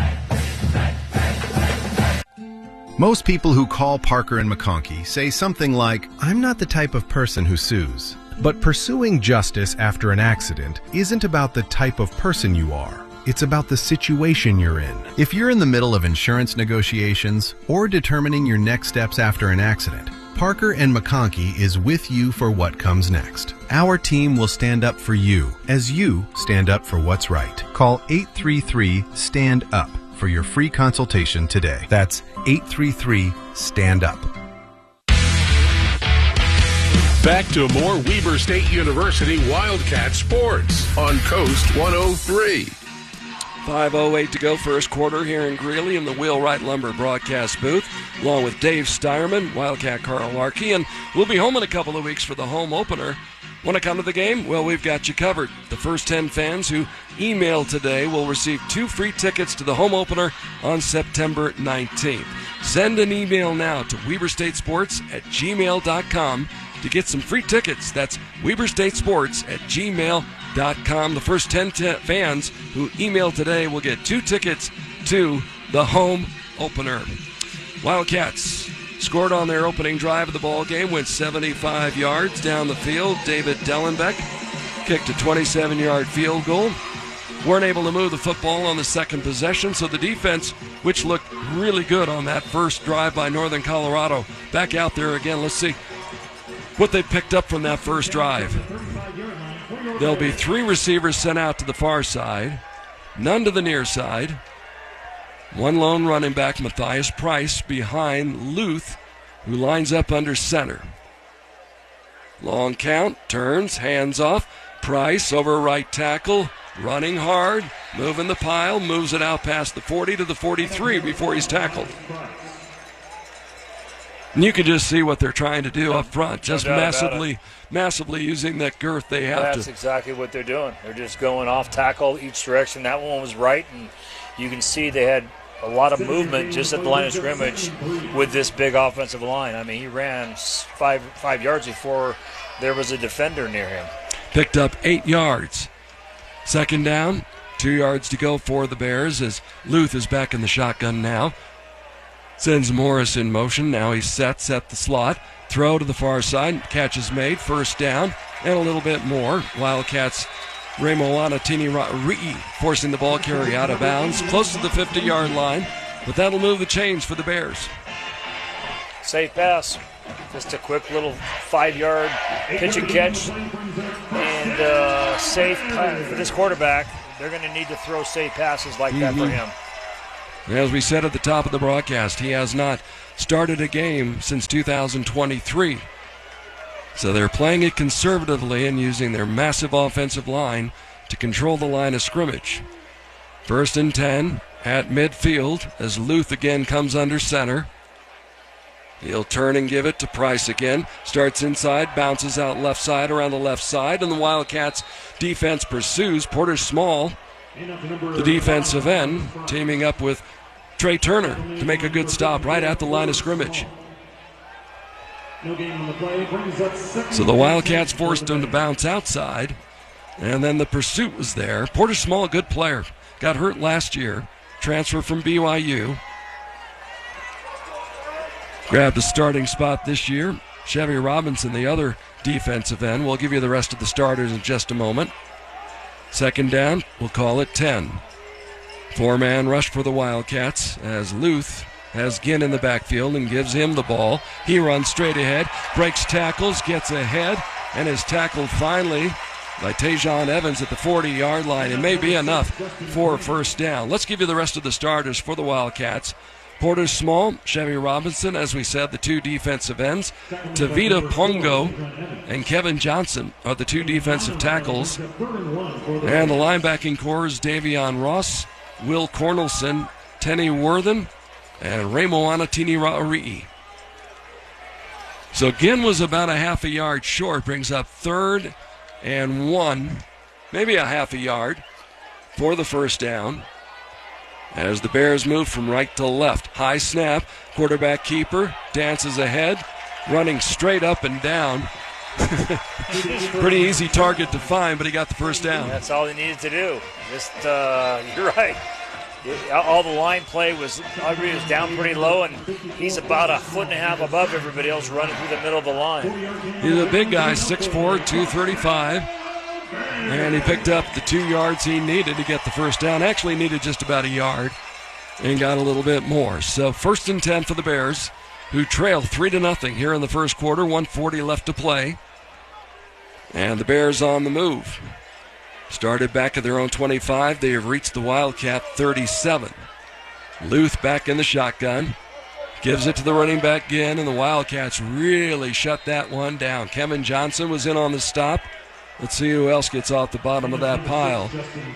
Most people who call Parker and McConkey say something like, "I'm not the type of person who sues." But pursuing justice after an accident isn't about the type of person you are. It's about the situation you're in. If you're in the middle of insurance negotiations or determining your next steps after an accident, Parker and McConkey is with you for what comes next. Our team will stand up for you as you stand up for what's right. Call eight three three, STAND UP for your free consultation today. That's eight three three, STAND UP. Back to more Weber State University Wildcat sports on Coast one oh three. five oh eight to go, first quarter here in Greeley in the Wheelwright Lumber broadcast booth, along with Dave Steierman, Wildcat Carl Larkey, and we'll be home in a couple of weeks for the home opener. Want to come to the game? Well, we've got you covered. The first ten fans who email today will receive two free tickets to the home opener on September nineteenth. Send an email now to weber state sports at gmail dot com to get some free tickets. That's weber state sports at gmail dot com. The first ten t- fans who email today will get two tickets to the home opener. Wildcats scored on their opening drive of the ball game, went seventy-five yards down the field. David Dellenbeck kicked a twenty-seven-yard field goal. Weren't able to move the football on the second possession, so the defense, which looked really good on that first drive by Northern Colorado, back out there again. Let's see what they picked up from that first drive. There'll be three receivers sent out to the far side, none to the near side. One lone running back, Matthias Price, behind Luth, who lines up under center. Long count, turns, hands off. Price over right tackle, running hard, moving the pile, moves it out past the forty to the forty-three before he's tackled. And you can just see what they're trying to do up front, just doubt about massively, massively using that girth they have That's to. exactly what they're doing. They're just going off tackle each direction. That one was right, and you can see they had a lot of movement just at the line of scrimmage with this big offensive line. I mean, he ran five five yards before there was a defender near him. Picked up eight yards. Second down, two yards to go for the Bears as Luth is back in the shotgun now. Sends Morris in motion. Now he sets at the slot. Throw to the far side. Catch is made. First down and a little bit more. Wildcats Remoana Tini Ra'i forcing the ball carry out of bounds. Close to the fifty-yard line. But that'll move the chains for the Bears. Safe pass. Just a quick little five-yard pitch and catch. And uh, safe for this quarterback. They're going to need to throw safe passes like that Mm-hmm. for him. As we said at the top of the broadcast, he has not started a game since two thousand twenty-three. So they're playing it conservatively and using their massive offensive line to control the line of scrimmage. First and ten at midfield as Luth again comes under center. He'll turn and give it to Price again. Starts inside, bounces out left side around the left side, and the Wildcats defense pursues. Porter Small, the defensive end, teaming up with Trey Turner to make a good stop right at the line of scrimmage. So the Wildcats forced him to bounce outside, and then the pursuit was there. Porter Small, a good player, got hurt last year, transfer from B Y U. Grabbed a starting spot this year. Chevy Robinson, the other defensive end. We'll give you the rest of the starters in just a moment. Second down, we'll call it ten. Four-man rush for the Wildcats as Luth has Ginn in the backfield and gives him the ball. He runs straight ahead, breaks tackles, gets ahead, and is tackled finally by Tajon Evans at the forty-yard line. It may be enough for a first down. Let's give you the rest of the starters for the Wildcats. Porter Small, Chevy Robinson, as we said, the two defensive ends. Tavita Pongo and Kevin Johnson are the two defensive tackles. And the linebacking core is Davion Ross, Will Cornelson, Tenny Worthen, and Remoana Tini Ra'i. So Ginn was about a half a yard short, brings up third and one, maybe a half a yard for the first down. As the Bears move from right to left. High snap, quarterback keeper, dances ahead, running straight up and down. Pretty easy target to find, but he got the first down. That's all he needed to do. Just, uh, you're right. All the line play was, Aubrey was down pretty low, and he's about a foot and a half above everybody else running through the middle of the line. He's a big guy, six four, two thirty-five. And he picked up the two yards he needed to get the first down. Actually needed just about a yard and got a little bit more. So first and ten for the Bears, who trail three to nothing here in the first quarter. one forty left to play. And the Bears on the move. Started back at their own twenty-five. They have reached the Wildcat thirty-seven. Luth back in the shotgun. Gives it to the running back again, and the Wildcats really shut that one down. Kevin Johnson was in on the stop. Let's see who else gets off the bottom of that pile.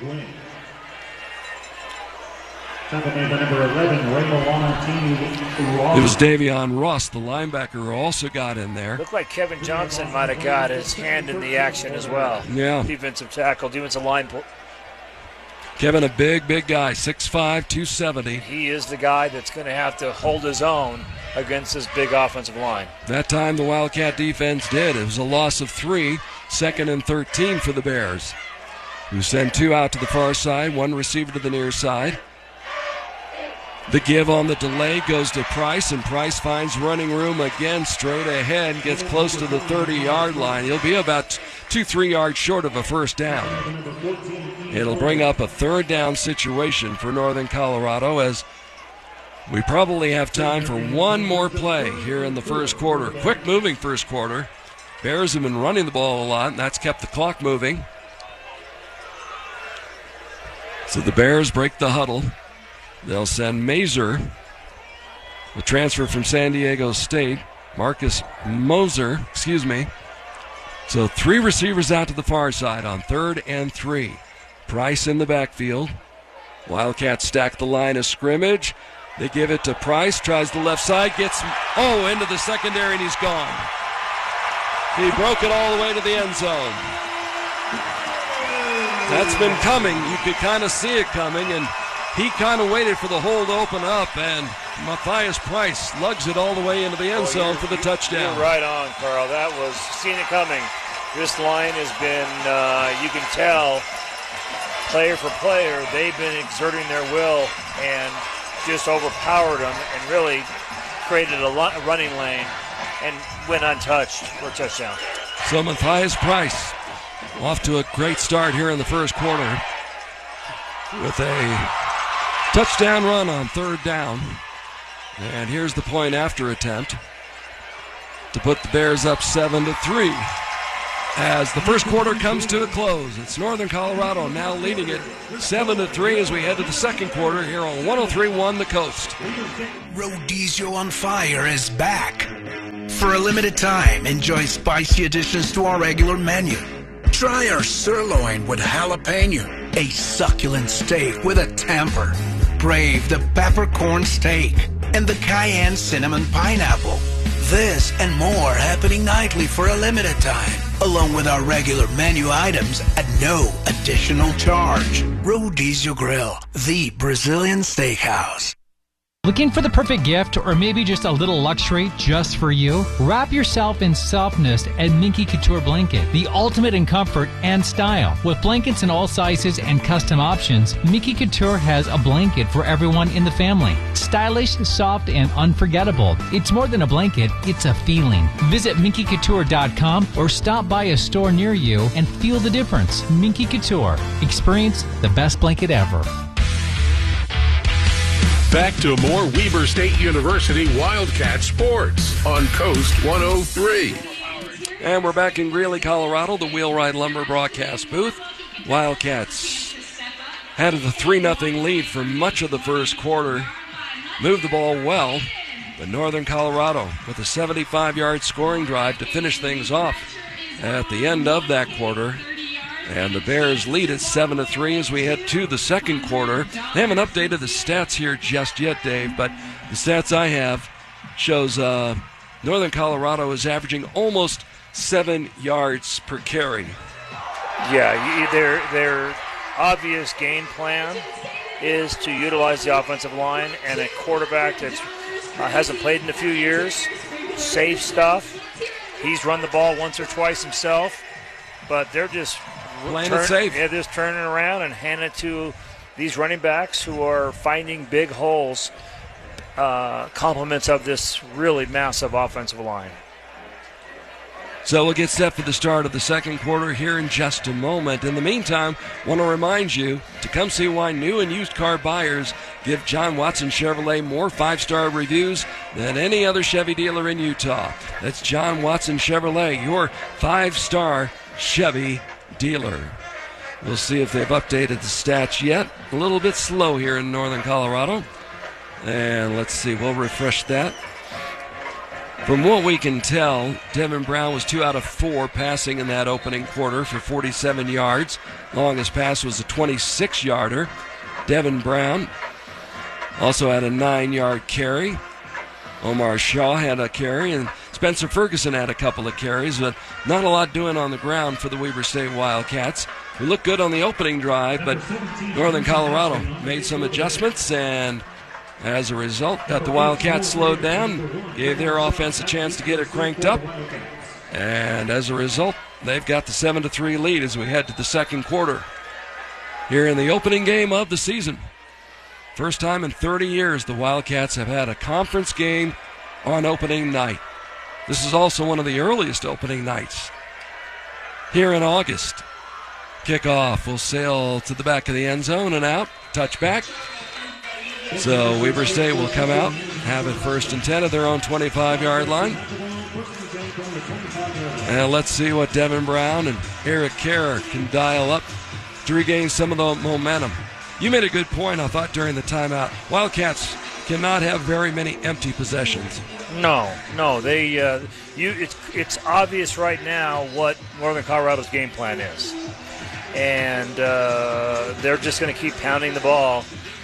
It was Davion Ross, the linebacker, who also got in there. Looked like Kevin Johnson might have got his hand in the action as well. Yeah. Defensive tackle, defensive line. Kevin, a big, big guy, six five, two seventy. He is the guy that's going to have to hold his own against this big offensive line. That time the Wildcat defense did. It was a loss of three, second and thirteen for the Bears, who send two out to the far side, one receiver to the near side. The give on the delay goes to Price, and Price finds running room again straight ahead, gets close to the thirty-yard line. He'll be about two, three yards short of a first down. It'll bring up a third down situation for Northern Colorado as we probably have time for one more play here in the first quarter. Quick moving first quarter. Bears have been running the ball a lot, and that's kept the clock moving. So the Bears break the huddle. They'll send Mazer, the transfer from San Diego State, Marcus Moser, excuse me. So three receivers out to the far side on third and three. Price in the backfield. Wildcats stack the line of scrimmage. They give it to Price, tries the left side, gets, oh, into the secondary, and he's gone. He broke it all the way to the end zone. That's been coming. You could kind of see it coming, and he kind of waited for the hole to open up, and Matthias Price lugs it all the way into the end Oh, zone for the touchdown. You're right on, Carl. That was seeing it coming. This line has been, uh, you can tell, player for player, they've been exerting their will and just overpowered them and really created a, lo- a running lane and went untouched for a touchdown. So Matthias Price off to a great start here in the first quarter with a touchdown run on third down. And here's the point after attempt to put the Bears up seven to three. As the first quarter comes to a close, it's Northern Colorado now leading it seven to three as we head to the second quarter here on one oh three point one The Coast. Rodizio on Fire is back. For a limited time, enjoy spicy additions to our regular menu. Try our sirloin with jalapeno, a succulent steak with a temper. Brave the peppercorn steak and the cayenne cinnamon pineapple. This and more happening nightly for a limited time, along with our regular menu items at no additional charge. Rodizio Grill, the Brazilian steakhouse. Looking for the perfect gift or maybe just a little luxury just for you? Wrap yourself in softness at Minky Couture Blanket, the ultimate in comfort and style. With blankets in all sizes and custom options, Minky Couture has a blanket for everyone in the family. Stylish, soft, and unforgettable. It's more than a blanket, it's a feeling. Visit minky couture dot com or stop by a store near you and feel the difference. Minky Couture. Experience the best blanket ever. Back to more Weber State University Wildcat Sports on Coast one oh three. And we're back in Greeley, Colorado, the Wheelwright Lumber broadcast booth. Wildcats had a three nothing lead for much of the first quarter. Moved the ball well, but Northern Colorado with a seventy-five-yard scoring drive to finish things off at the end of that quarter. And the Bears lead at seven to three as we head to the second quarter. They haven't updated the stats here just yet, Dave, but the stats I have shows uh, Northern Colorado is averaging almost seven yards per carry. Yeah, their, their obvious game plan is to utilize the offensive line and a quarterback that uh, hasn't played in a few years. Safe stuff. He's run the ball once or twice himself, but they're just playing turn, it safe. Yeah, just turning around and handing it to these running backs who are finding big holes, uh, compliments of this really massive offensive line. So we'll get set for the start of the second quarter here in just a moment. In the meantime, want to remind you to come see why new and used car buyers give John Watson Chevrolet more five-star reviews than any other Chevy dealer in Utah. That's John Watson Chevrolet, your five-star Chevy dealer. We'll see if they've updated the stats yet. A little bit slow here in Northern Colorado. And let's see, we'll refresh that. From what we can tell, Devin Brown was two out of four passing in that opening quarter for forty-seven yards. Longest pass was a twenty-six-yarder. Devin Brown also had a nine-yard carry. Omar Shaw had a carry, and Spencer Ferguson had a couple of carries, but not a lot doing on the ground for the Weber State Wildcats. We looked good on the opening drive, but Northern Colorado made some adjustments, and as a result, got the Wildcats slowed down, gave their offense a chance to get it cranked up, and as a result, they've got the seven to three lead as we head to the second quarter. Here in the opening game of the season, first time in thirty years the Wildcats have had a conference game on opening night. This is also one of the earliest opening nights here in August. Kickoff will sail to the back of the end zone and out. Touchback. So Weber State will come out, have it first and ten at their own twenty-five-yard line. And let's see what Devin Brown and Eric Kerr can dial up to regain some of the momentum. You made a good point, I thought, during the timeout. Wildcats cannot have very many empty possessions. No, no. They, uh, you. It's it's obvious right now what Northern Colorado's game plan is, and uh, they're just going to keep pounding the ball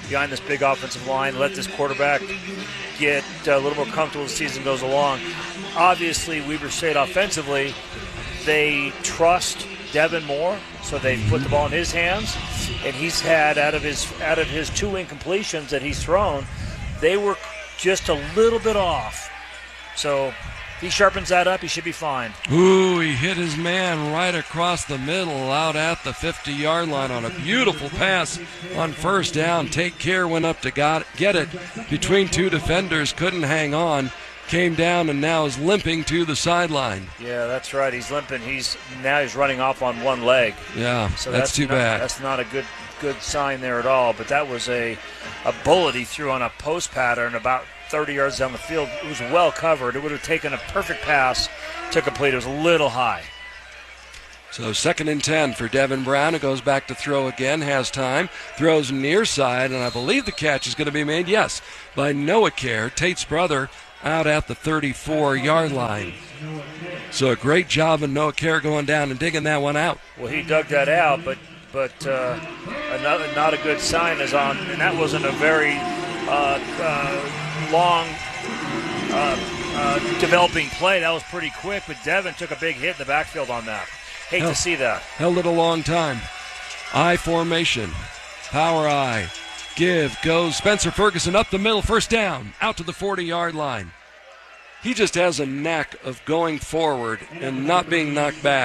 behind this big offensive line, let this quarterback get a little more comfortable as the season goes along. Obviously, Weber State offensively, they trust Devin Moore, so they put the ball in his hands, and he's had out of his out of his two incompletions that he's thrown, they were just a little bit off. So if he sharpens that up, he should be fine. Ooh, he hit his man right across the middle out at the fifty-yard line on a beautiful pass on first down. Take Care went up to got, get it between two defenders, couldn't hang on, came down and now is limping to the sideline. Yeah, that's right. He's limping. He's now he's running off on one leg. Yeah, so that's, that's too not, bad. That's not a good good sign there at all. But that was a, a bullet he threw on a post pattern about thirty yards down the field. It was well covered. It would have taken a perfect pass to complete. It was a little high. So second and ten for Devin Brown, who goes back to throw again, has time, throws near side, and I believe the catch is going to be made, yes, by Noah Care, Tate's brother, out at the thirty-four-yard line. So a great job of Noah Care going down and digging that one out. Well, he dug that out, but but uh, another, not a good sign is on, and that wasn't a very uh, uh, long uh, uh, developing play. That was pretty quick, but Devin took a big hit in the backfield on that. Hate Held, to see that. Held it a long time. I formation. Power I. Give. Goes Spencer Ferguson up the middle. First down. Out to the forty-yard line. He just has a knack of going forward and not being knocked back.